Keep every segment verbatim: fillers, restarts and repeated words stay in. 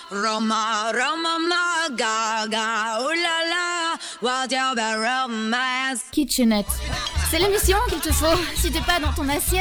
Roma, Roma, Gaga, oh là là, what your romance. Kitchenette, c'est l'émission qu'il te faut si t'es pas dans ton assiette.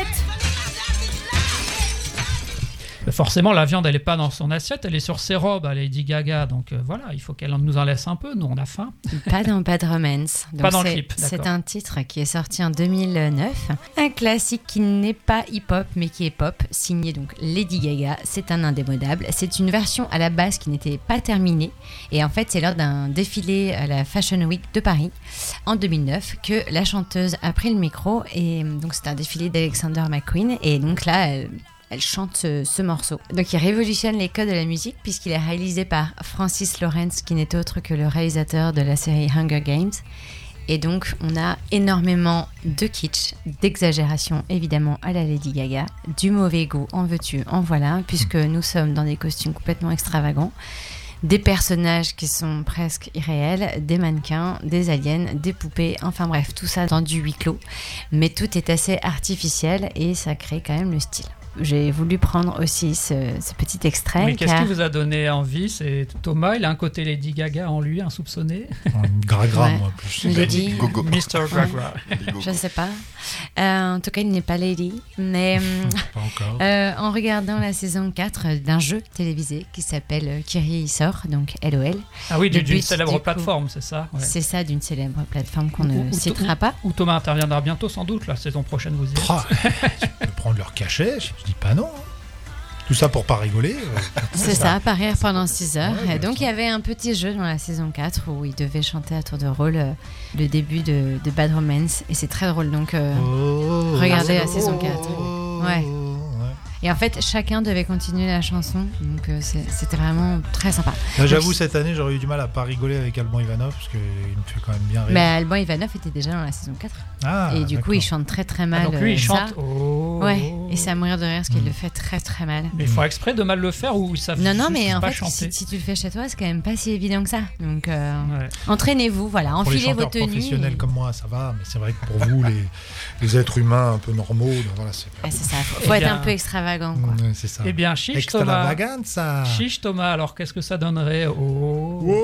Forcément, la viande, elle n'est pas dans son assiette, elle est sur ses robes à Lady Gaga. Donc euh, voilà, il faut qu'elle nous en laisse un peu. Nous, on a faim. Pas dans Bad Romance. Donc pas dans c'est, le clip, d'accord. C'est un titre qui est sorti en deux mille neuf. Un classique qui n'est pas hip-hop, mais qui est pop, signé donc Lady Gaga. C'est un indémodable. C'est une version à la base qui n'était pas terminée. Et en fait, c'est lors d'un défilé à la Fashion Week de Paris, en deux mille neuf, que la chanteuse a pris le micro. Et donc, c'est un défilé d'Alexander McQueen. Et donc là, elle... Elle chante ce, ce morceau. Donc il révolutionne les codes de la musique puisqu'il est réalisé par Francis Lawrence, qui n'est autre que le réalisateur de la série Hunger Games. Et donc on a énormément de kitsch, d'exagération évidemment à la Lady Gaga, du mauvais goût, en veux-tu, en voilà, puisque nous sommes dans des costumes complètement extravagants, des personnages qui sont presque irréels, des mannequins, des aliens, des poupées, enfin bref, tout ça dans du huis clos. Mais tout est assez artificiel et ça crée quand même le style. J'ai voulu prendre aussi ce, ce petit extrait. Mais qu'est-ce car... qui vous a donné envie? C'est Thomas, il a un côté Lady Gaga en lui, insoupçonné. Gragra, ouais. moi, plus. Lady Gogo. mister Gragra. Je sais pas. Euh, en tout cas, il n'est pas Lady. Mais Pas encore. euh, en regardant la saison quatre d'un jeu télévisé qui s'appelle Kyrie sort, donc L O L. Ah oui, Le d'une but, célèbre du coup, plateforme, c'est ça, ouais. C'est ça, d'une célèbre plateforme qu'on Où- ne où- citera où- pas. Où Thomas interviendra bientôt, sans doute, la saison prochaine, vous y êtes. Oh, tu peux prendre leur cachet, je dis pas non. Tout ça pour pas rigoler. C'est ça, pas rire pendant six heures. Ouais, Et donc, il y avait un petit jeu dans la saison quatre où il devait chanter à tour de rôle euh, le début de, de Bad Romance. Et c'est très drôle. Donc, euh, Oh, regardez oh, la saison quatre. oh, Ouais. ouais. Et en fait, chacun devait continuer la chanson. Donc, euh, c'est- c'était vraiment très sympa. Là, j'avoue, Donc, cette année, j'aurais eu du mal à pas rigoler avec Alban Ivanov parce qu'il me fait quand même bien rire. Mais Alban Ivanov était déjà dans la saison quatre. Ah, et du coup, d'accord. il chante très très Ah, mal. donc lui, il euh, chante. ça. Oh. Ouais, et c'est à mourir de rire parce qu'il Mm. le fait très très mal. Mais il faut exprès de mal le faire ou ça Non, non, juste mais en pas fait, chanter. si, si tu le fais chez toi, c'est quand même pas si évident que ça. Donc, euh, Ouais. entraînez-vous, voilà, Pour les enfilez vos chanteurs tenues. professionnels et- comme moi, ça va, mais c'est vrai que pour vous, les, les êtres humains un peu normaux, donc voilà, c'est Ouais, c'est ça, faut, Eh faut être bien- un peu extravagant, quoi. Ouais, c'est ça. Eh bien, chiche Thomas. Extravaganza. Chiche Thomas, alors qu'est-ce que ça donnerait au... Wow.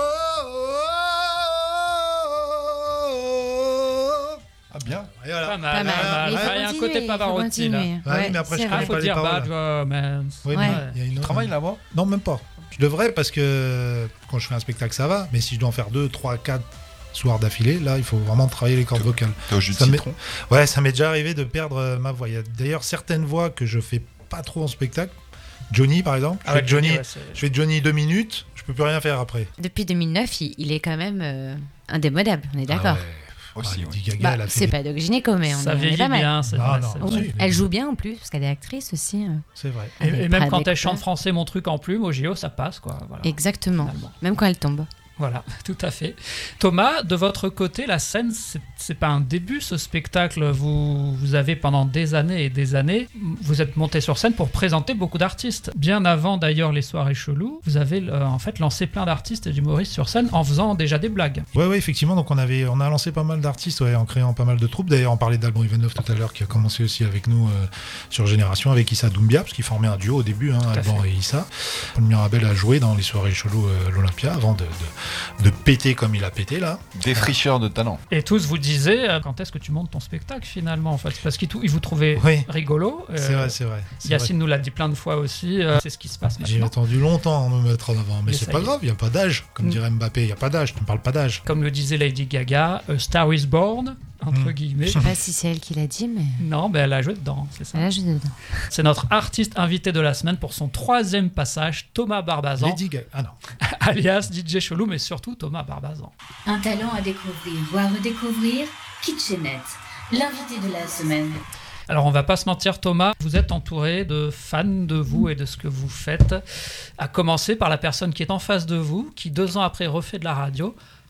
Ah bien. Et voilà. Pas mal, Pas mal. pas mal. Mais il faut Il y a un continuer, côté il faut Pavarotti, là. continuer. Ah oui, mais après, c'est je Ah, vrai. connais faut pas les dire paroles. Bad Romance. Oui, Ouais. mais il y a une autre- Travaille là-bas. Non, même pas. Je devrais parce que quand je fais un spectacle, ça va. Mais si je dois en faire deux, trois, quatre soirs d'affilée, là, il faut vraiment travailler les cordes vocales. T'es au jus de Ça m'est- citron. Ouais, ça m'est déjà arrivé de perdre euh, ma voix. Il y a d'ailleurs certaines voix que je fais pas trop en spectacle. Johnny, par exemple. Je Ah ouais, fais Johnny, ouais, c'est- je fais Johnny deux minutes, je peux plus rien faire après. Depuis deux mille neuf, il, il est quand même euh, indémodable, on est d'accord. Ah ouais. Aussi, Ah, ouais. Lady Gaga, Bah, elle a fait c'est des- pas Doc Gynéco, mais on, Ça est- on est vieillit pas mal. bien, c'est Non, vrai. non, c'est non, vrai. oui. Elle joue bien en plus, parce qu'elle est actrice aussi. euh. C'est vrai. Et, Avec et même Brad quand elle Pitt. chante français Mon truc en plume, au J O, ça passe, quoi. Voilà. Exactement, Finalement. même quand elle tombe. Voilà, tout à fait. Thomas, de votre côté, la scène, c'est, c'est pas un début, ce spectacle. Vous, vous avez pendant des années et des années, vous êtes monté sur scène pour présenter beaucoup d'artistes. Bien avant d'ailleurs les soirées cheloues, vous avez euh, en fait lancé plein d'artistes et d'humoristes sur scène en faisant déjà des blagues. Ouais, ouais, effectivement. Donc on avait, on a lancé pas mal d'artistes, ouais, en créant pas mal de troupes. D'ailleurs, on parlait d'Alban Ivanov tout à l'heure, qui a commencé aussi avec nous euh, sur Génération, avec Issa Doumbia, parce qu'ils formaient un duo au début, hein, à Alban fait. et Issa. Paul Mirabel a joué dans les soirées cheloues euh, à l'Olympia avant de, de, de péter comme il a pété là. Défricheur de talent. Et tous vous disaient, euh, quand est-ce que tu montes ton spectacle finalement en fait? Parce qu'ils tou- ils vous trouvaient Oui. rigolo. Euh, C'est vrai, c'est vrai. c'est Yacine nous l'a dit plein de fois aussi, euh, c'est ce qui se passe vrai. J'ai maintenant. attendu longtemps à me mettre en avant, mais, Mais c'est ça pas y est. grave, il n'y a pas d'âge. Comme Mm. dirait Mbappé, il n'y a pas d'âge, tu ne parles pas d'âge. Comme le disait Lady Gaga, A Star is Born, entre Mm. guillemets. Je sais pas si c'est elle qui l'a dit, mais Non, ben elle a joué dedans, c'est ça. elle a joué dedans. C'est notre artiste invité de la semaine pour son troisième passage, Thomas Barbazan, Lady Gaga. Ah non. alias D J Chelou, mais surtout Thomas Barbazan. Un talent à découvrir ou à redécouvrir, Kitchenette, l'invité de la semaine. Alors on va pas se mentir Thomas, vous êtes entouré de fans de vous et de ce que vous faites, à commencer par la personne qui est en face de vous, qui deux ans après refait de la radio.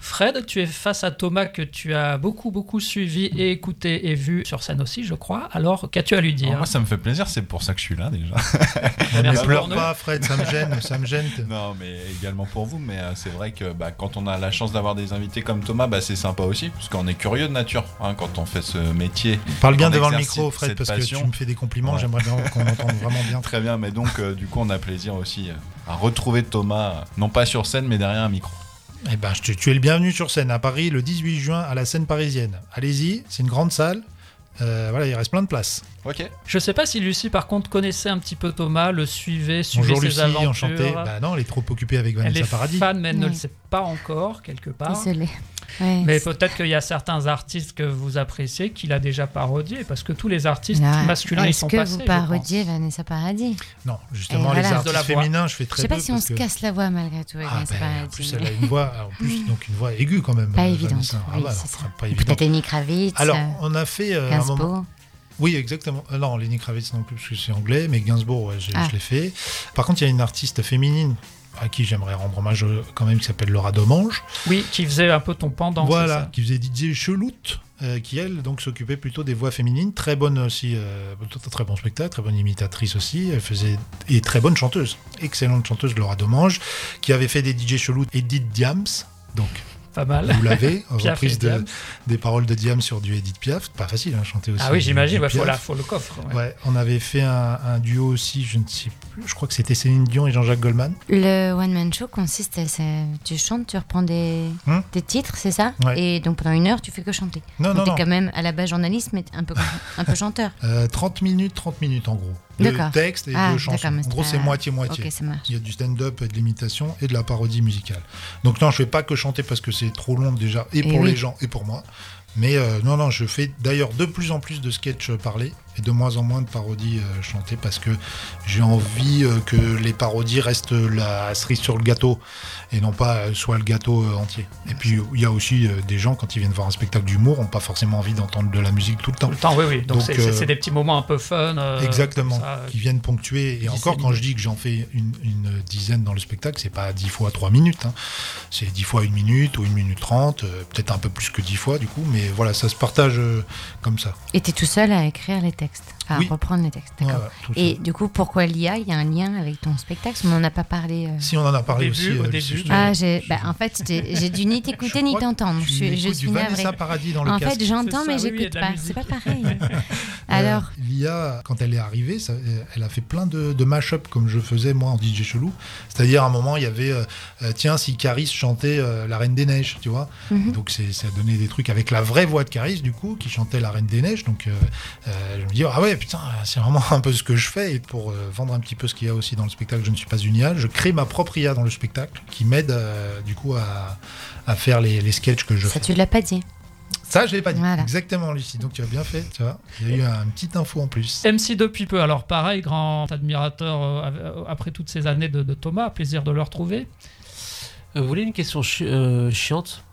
Fred, tu es face à Thomas que tu as beaucoup, beaucoup suivi et écouté et vu sur scène aussi, je crois. Alors, qu'as-tu à lui dire ? Alors moi, ça me fait plaisir, c'est pour ça que je suis là déjà. Ne Merci pleure pour pas, Fred, ça me gêne, ça me gêne. Non, mais également pour vous. Mais euh, c'est vrai que bah, quand on a la chance d'avoir des invités comme Thomas, bah, c'est sympa aussi, parce qu'on est curieux de nature hein, quand on fait ce métier. Parle bien on devant le exerce micro, Fred, cette parce passion. que tu me fais des compliments. Ouais. J'aimerais bien qu'on entende vraiment bien. Très bien, mais donc euh, du coup, on a plaisir aussi euh, à retrouver Thomas, euh, non pas sur scène, mais derrière un micro. Eh ben, je te- tu es le bienvenu sur scène à Paris le dix-huit juin à la scène parisienne. Allez-y, c'est une grande salle. Euh, voilà, il reste plein de places. Ok. Je sais pas si Lucie, par contre, connaissait un petit peu Thomas, le suivait, suivait Bonjour ses Lucie, aventures. enchanté. Bah non, elle est trop occupée avec Elle Vanessa est Paradis. fan, mais elle ne Oui. le sait pas encore, quelque part. Désolée. Ouais, Mais c'est- peut-être qu'il y a certains artistes que vous appréciez qu'il a déjà parodié, parce que tous les artistes Là, masculins, ils sont Est-ce que passés, vous je parodiez pense. Vanessa Paradis? Non, justement, Et les voilà. artistes De la voix. féminins, je fais Je très sais peu. pas si on parce se que- casse la voix malgré tout avec Ah, Vanessa ben, Paradis. en plus, mais- elle a une voix, en plus, donc une voix aiguë quand même. Pas euh, évidente. Vanessa. Ah Oui, bah, c'est ça. pas Ou évident. Peut-être Lenny Kravitz. Alors, euh, on a fait euh, un moment. Gainsbourg. Oui, exactement. Euh, non, Lenny Kravitz non plus, parce que c'est anglais, mais Gainsbourg, ouais, j'ai- Ah. je l'ai fait. Par contre, il y a une artiste féminine à qui j'aimerais rendre hommage euh, quand même, qui s'appelle Laura Domange. Oui, qui faisait un peu ton pendant, Voilà, c'est ça. qui faisait D J Cheloute, euh, qui elle donc s'occupait plutôt des voix féminines, très bonne aussi, euh, très bon spectacle, très bonne imitatrice aussi, elle faisait et très bonne chanteuse, excellente chanteuse Laura Domange, qui avait fait des D J Cheloute Edith Diams, donc Pas mal. vous l'avez, Piaf et reprise de, Diams. des paroles de Diams sur du Edith Piaf, pas facile hein, chanter aussi. Ah oui, du- j'imagine, du il faut, Piaf. la- faut le coffre. ouais. Ouais, on avait fait un, un duo aussi, je ne sais plus, je crois que c'était Céline Dion et Jean-Jacques Goldman. Le one man show consiste à c'est- tu chantes, tu reprends des, Hum des titres, c'est ça? Ouais. Et donc pendant une heure, tu fais que chanter. Non, donc non, t'es non. quand même à la base journaliste, mais un peu un peu chanteur. Euh, trente minutes, trente minutes en gros. De D'accord. texte et Ah, de chansons. d'accord, mais En gros, c'est c'est pas- moitié-moitié. Ok, ça marche. Il y a du stand-up, de l'imitation et de la parodie musicale. Donc non, je fais pas que chanter parce que c'est trop long déjà, et Et pour oui. les gens et pour moi. Mais euh, non, non, je fais d'ailleurs de plus en plus de sketchs parlés et de moins en moins de parodies euh, chantées parce que j'ai envie euh, que les parodies restent la cerise sur le gâteau et non pas euh, soit le gâteau euh, entier. Et puis il y a aussi euh, des gens quand ils viennent voir un spectacle d'humour n'ont pas forcément envie d'entendre de la musique tout le temps. Tout le temps, oui, oui. Donc, Donc, c'est c'est- euh, c'est des petits moments un peu fun. euh, Exactement, comme ça, euh, qui viennent ponctuer. Et qui encore, quand s'éliminent. je dis que j'en fais une, une dizaine dans le spectacle, c'est pas dix fois trois minutes. Hein. C'est dix fois une minute ou une minute trente, euh, peut-être un peu plus que dix fois du coup, mais voilà, ça se partage euh, comme ça. Et t'es tout seul à écrire les textes, à Oui. reprendre les textes, d'accord. Voilà, tout Et ça. du coup, pourquoi l'I A? Il y a un lien avec ton spectacle? On n'en a pas parlé. euh. Si on en a parlé Au aussi. début, au euh, début, Lucie, je te- mais- Ah, j'ai, je- bah, en fait, j'ai j'ai dû ni t'écouter je ni crois que t'entendre. Je tu suis, je écoutes suis du navrée. Vanessa Paradis dans le En casque. fait, j'entends, C'est mais ça, oui, oui, il y a j'écoute de la pas. musique. C'est pas pareil. Euh, Alors, L'I A, quand elle est arrivée, ça- euh, elle a fait plein de, de mash-up comme je faisais moi en D J chelou. C'est-à-dire à un moment, il y avait, euh, euh, tiens, si Caris chantait euh, La Reine des Neiges, tu vois. Mhm. Donc c'est, ça a donné des trucs avec la vraie voix de Caris, du coup, qui chantait La Reine des Neiges. Donc euh, euh, je me dis, ah ouais, putain, c'est vraiment un peu ce que je fais. Et pour euh, vendre un petit peu ce qu'il y a aussi dans le spectacle, je ne suis pas une I A. Je crée ma propre I A dans le spectacle qui m'aide euh, du coup à, à faire les, les sketchs que je ça, fais. tu l'as pas dit. Ça, je l'ai pas dit. Voilà. Exactement, Lucie. Donc tu as bien fait, tu vois. Il y a eu un, une petite info en plus. M C depuis peu, alors pareil, grand admirateur euh, av- après toutes ces années de, de Thomas, plaisir de le retrouver. Euh, vous voulez une question chi- euh, chiante?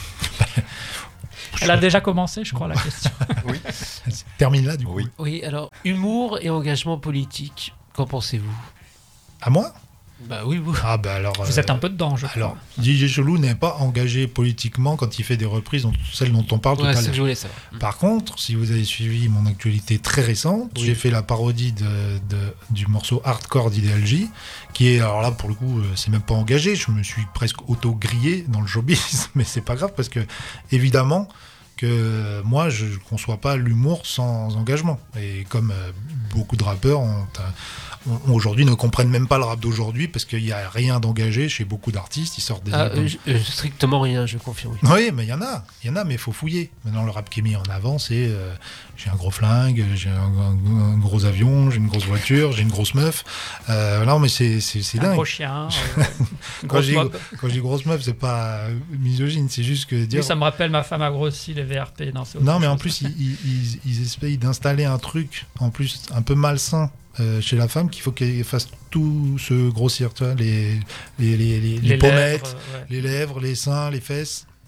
Elle a déjà commencé, je crois, la question. Termine là, du coup. Oui. Oui, alors, humour et engagement politique, qu'en pensez-vous? À moi Bah oui, vous. Ah bah alors. Vous euh, êtes un peu dedans, je crois. Alors, D J Chelou n'est pas engagé politiquement quand il fait des reprises, dont, celles dont on parle Ouais, tout à c'est ce que l'heure. je voulais savoir. Par contre, si vous avez suivi mon actualité très récente, Oui. j'ai fait la parodie de, de- du morceau Hardcore d'Ideal J, qui est, alors là, pour le coup, euh, c'est même pas engagé, je me suis presque auto-grillé dans le showbiz, mais c'est pas grave parce que, évidemment, que moi, je ne conçois pas l'humour sans engagement. Et comme euh, beaucoup de rappeurs ont, ont- aujourd'hui ne comprennent même pas le rap d'aujourd'hui parce qu'il n'y a rien d'engagé chez beaucoup d'artistes, ils sortent des Ah, albums. euh, je- euh, strictement rien, je confirme. Oui. Oui, mais il y en a, il y en a, mais il faut fouiller. Maintenant, le rap qui est mis en avant, c'est euh, j'ai un gros flingue, j'ai un, un- un gros avion, j'ai une grosse voiture, j'ai une grosse meuf. Euh, non, mais c'est, c'est, c'est Un dingue. gros chien, euh, une Quand grosse je, dis, mob. quand je dis grosse meuf, c'est pas euh, misogyne, c'est juste que dire. Oui, ça me rappelle ma femme a grossi, les V R P. Non, c'est autre Non, mais en chose. plus, ils, ils, ils- ils essayent d'installer un truc, en plus, un peu malsain euh, chez la femme, qu'il faut qu'elle fasse tout se grossir, tu vois, les, les, les, les, les les pommettes, lèvres, euh, ouais. les lèvres, les seins, les fesses.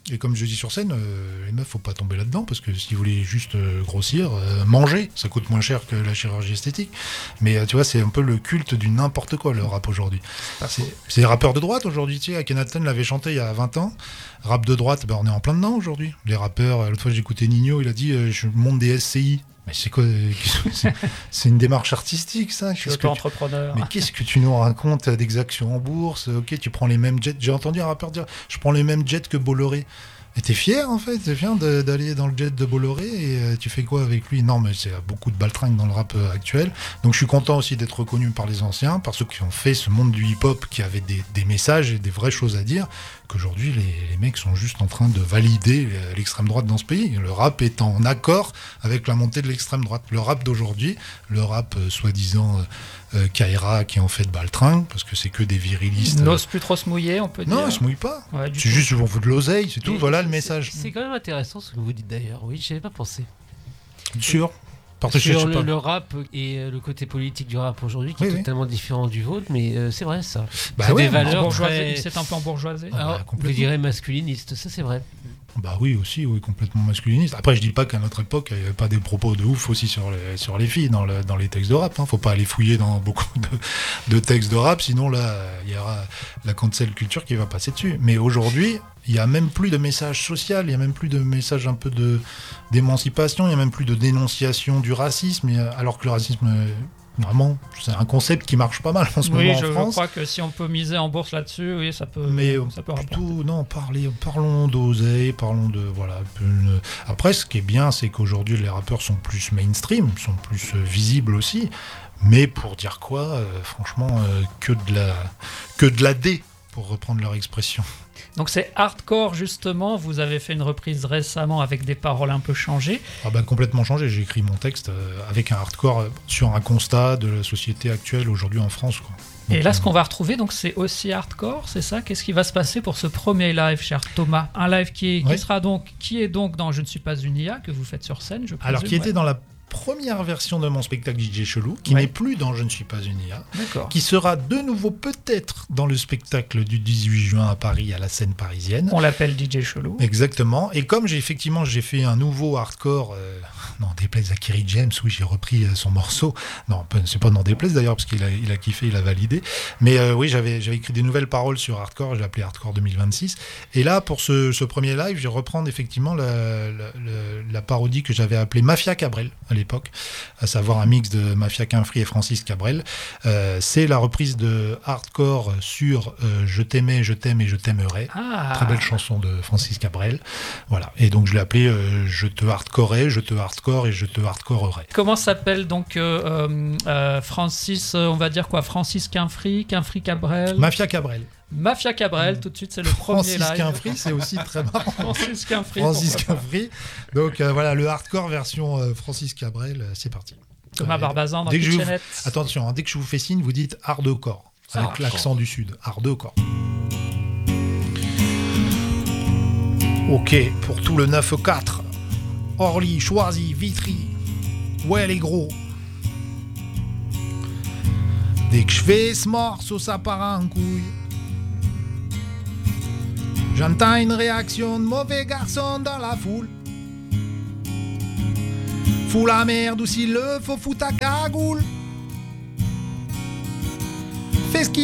Et comme je dis sur scène, euh, les meufs, faut pas tomber là-dedans, parce que si vous voulez juste euh, grossir, euh, manger, ça coûte moins cher que la chirurgie esthétique. Mais euh, tu vois, c'est un peu le culte du n'importe quoi, le rap aujourd'hui. C'est, c'est les rappeurs de droite aujourd'hui, tu sais, Akhenaton l'avait chanté il y a vingt ans. Rap de droite, ben, on est en plein dedans aujourd'hui. Les rappeurs, l'autre fois j'écoutais Nino, il a dit euh, je monte des S C I. Mais c'est quoi c'est, c'est une démarche artistique, ça. Je suis Qu'est-ce que auto-entrepreneur. tu... Mais qu'est-ce que tu nous racontes d'exactions en bourse? Ok, tu prends les mêmes jets. J'ai entendu un rappeur dire je prends les mêmes jets que Bolloré. Et t'es fier, en fait, t'es fier de, d'aller dans le jet de Bolloré et euh, tu fais quoi avec lui? Non, mais c'est beaucoup de baltringues dans le rap euh, actuel. Donc je suis content aussi d'être reconnu par les anciens, par ceux qui ont fait ce monde du hip-hop, qui avait des, des messages et des vraies choses à dire, qu'aujourd'hui les, les mecs sont juste en train de valider l'extrême droite dans ce pays. Le rap est en accord avec la montée de l'extrême droite. Le rap d'aujourd'hui, le rap euh, soi-disant... Euh, Euh, Kaira qui est en fait baltringue parce que c'est que des virilistes. Ils n'osent plus trop se mouiller, on peut dire. Non, ils se mouillent pas. Ouais, c'est juste ils vont foutre de l'oseille, c'est tout. Et voilà le c'est- message. C'est quand même intéressant ce que vous dites d'ailleurs. Oui, j'y avais pas pensé. Sûr. Parce que je Sur sais le, pas. le rap et euh, le côté politique du rap aujourd'hui qui Oui, est oui. totalement différent du vôtre, mais euh, c'est vrai ça. Bah c'est ouais, des mais valeurs Bourgeoisie, très... c'est un peu en bourgeoisie. Ah, Alors, bah, on complètement. dirait masculiniste, ça c'est vrai. Bah oui, aussi, oui, complètement masculiniste. Après, je dis pas qu'à notre époque, il n'y avait pas des propos de ouf aussi sur les, sur les filles dans, le, dans les textes de rap. Hein. Faut pas aller fouiller dans beaucoup de, de textes de rap, sinon là, il y aura la cancel culture qui va passer dessus. Mais aujourd'hui, il n'y a même plus de message social, il n'y a même plus de message un peu de, d'émancipation, il n'y a même plus de dénonciation du racisme, et, alors que le racisme... euh, Vraiment, c'est un concept qui marche pas mal en ce Oui, moment en je France. crois que si on peut miser en bourse là-dessus, oui, ça peut, Mais ça peut rapporter. plutôt, non, parlez, parlons d'oseille, parlons de. Voilà. une- Après, ce qui est bien, c'est qu'aujourd'hui, les rappeurs sont plus mainstream, sont plus euh, visibles aussi. Mais pour dire quoi, euh, franchement, euh, que, de la, que de la D, pour reprendre leur expression. Donc c'est hardcore justement, vous avez fait une reprise récemment avec des paroles un peu changées. Ah ben, complètement changé. J'ai écrit mon texte euh, avec un hardcore euh, sur un constat de la société actuelle aujourd'hui en France. Quoi. Et Donc, là, euh, ce qu'on va retrouver, donc, c'est aussi hardcore, c'est ça? Qu'est-ce qui va se passer pour ce premier live, cher Thomas? Un live qui, est, qui Ouais. sera donc, qui est donc dans Je ne suis pas une I A, que vous faites sur scène, je présume. Alors, qui était ouais. dans la première version de mon spectacle D J Chelou, qui Ouais. n'est plus dans Je ne suis pas une I A, D'accord. qui sera de nouveau peut-être dans le spectacle du dix-huit juin à Paris, à la scène parisienne. On l'appelle D J Chelou. Exactement. Et comme j'ai effectivement j'ai fait un nouveau hardcore, euh, non déplaise à Kerry James, oui j'ai repris euh, son morceau. Non, peu- c'est pas non déplaise d'ailleurs parce qu'il a, il a kiffé, il a validé. Mais euh, oui j'avais j'avais écrit des nouvelles paroles sur hardcore, j'ai appelé Hardcore deux mille vingt-six. Et là pour ce, ce premier live, je vais reprendre effectivement la, la, la- la parodie que j'avais appelée Mafia Cabrel à l'époque, à savoir un mix de Mafia Quinfri et Francis Cabrel. Euh, c'est la reprise de hardcore sur euh, Je t'aimais, je t'aime et je t'aimerai. Ah, Très belle chanson de Francis Cabrel. Voilà. Et donc je l'ai appelé euh, Je te hardcorerai, je te hardcore et je te hardcorerai. Comment s'appelle donc euh, euh, euh, Francis, euh, on va dire quoi? Francis Quinfri, Quinfri Cabrel? Mafia Cabrel. Mafia Cabrel, tout de suite, c'est le premier Francis live. Quinfri, c'est aussi très marrant. Francis Quinfri. Francis pourquoi pas. Quinfri. Donc euh, voilà, le hardcore version euh, Francis Cabrel, euh, c'est parti. Thomas Euh, Barbazan dans dès que je vous- Kitchenette. Attention, hein, dès que je vous fais signe, vous dites hardcore. Avec Hardcore. l'accent du sud. Hardcore. Ok, pour tout le neuf quatre. Orly, Choisy, Vitry. Ouais les gros. Dès que je fais ce morceau, ça part en couille. J'entends une réaction de mauvais garçon dans la foule. Fous la merde ou s'il le faut, fous ta cagoule. Fais ce qu'il